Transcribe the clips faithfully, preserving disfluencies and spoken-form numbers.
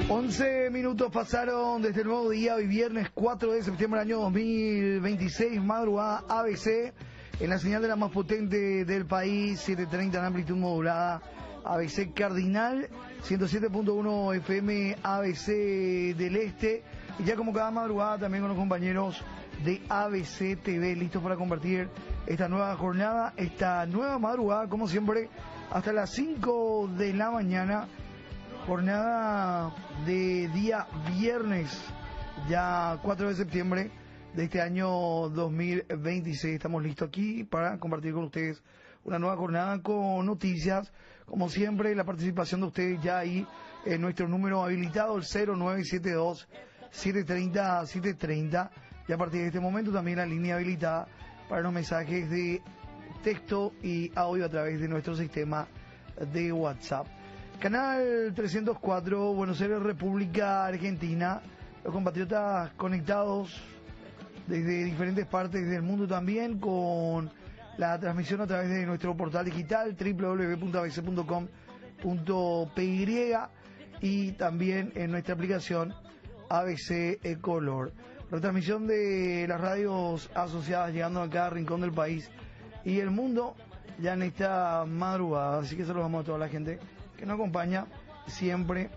once minutos pasaron desde el nuevo día, hoy viernes cuatro de septiembre del año dos mil veintiséis, madrugada A B C, en la señal de la más potente del país, setecientos treinta en amplitud modulada, A B C Cardinal, ciento siete punto uno F M A B C del Este, y ya como cada madrugada también con los compañeros de A B C T V, listos para compartir esta nueva jornada, esta nueva madrugada, como siempre, hasta las cinco de la mañana. Jornada de día viernes, ya cuatro de septiembre de este año dos mil veintiséis. Estamos listos aquí para compartir con ustedes una nueva jornada con noticias. Como siempre, la participación de ustedes ya ahí en nuestro número habilitado, el cero nueve siete dos, siete tres cero, siete tres cero. Y a partir de este momento también la línea habilitada para los mensajes de texto y audio a través de nuestro sistema de WhatsApp. Canal trescientos cuatro, Buenos Aires, República Argentina. Los compatriotas conectados desde diferentes partes del mundo también con la transmisión a través de nuestro portal digital doble u doble u doble u punto a b c punto com punto p y y también en nuestra aplicación A B C Color. Retransmisión de las radios asociadas llegando a cada rincón del país y el mundo ya en esta madrugada. Así que saludamos a toda la gente que nos acompaña siempre,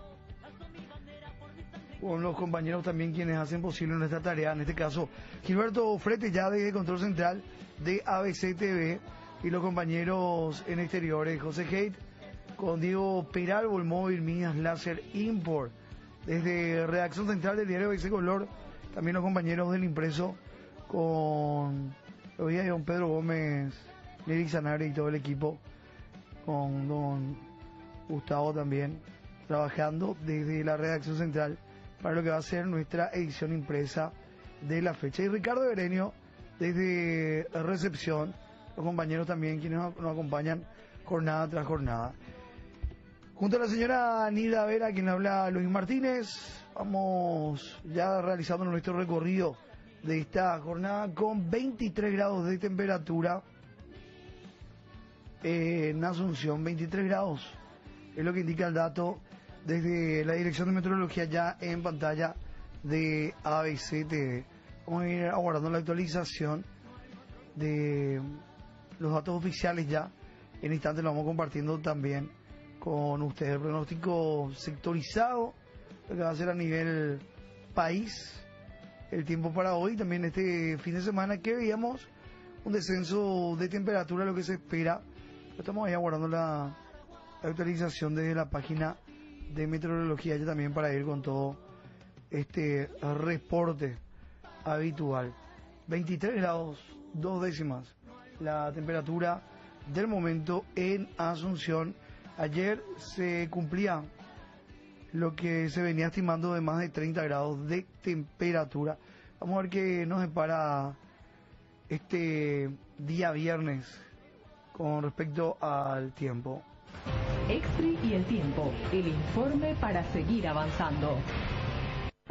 con los compañeros también quienes hacen posible nuestra tarea, en este caso Gilberto Frete ya desde Control Central de A B C T V, y los compañeros en exteriores, José Haidt con Diego Peralvo, el móvil Minas Láser Import, desde Redacción Central del diario A B C Color, también los compañeros del impreso con los días de don Pedro Gómez, Eric Sanare y todo el equipo, con don Gustavo también trabajando desde la redacción central para lo que va a ser nuestra edición impresa de la fecha. Y Ricardo Berenio desde recepción, los compañeros también quienes nos acompañan jornada tras jornada. Junto a la señora Nilda Vera, quien habla Luis Martínez, vamos ya realizando nuestro recorrido de esta jornada con veintitrés grados de temperatura en Asunción, veintitrés grados. Es lo que indica el dato desde la Dirección de Meteorología ya en pantalla de A B C T V. Vamos a ir aguardando la actualización de los datos oficiales ya. En instante lo vamos compartiendo también con ustedes. El pronóstico sectorizado, lo que va a ser a nivel país, el tiempo para hoy, también este fin de semana, que veíamos un descenso de temperatura, lo que se espera. Estamos ahí aguardando la actualización desde la página de meteorología ya también para ir con todo este reporte habitual. Veintitrés grados, dos décimas la temperatura del momento en Asunción. Ayer se cumplía lo que se venía estimando de más de treinta grados de temperatura. Vamos a ver qué nos depara este día viernes con respecto al tiempo. Extri y el tiempo, el informe para seguir avanzando.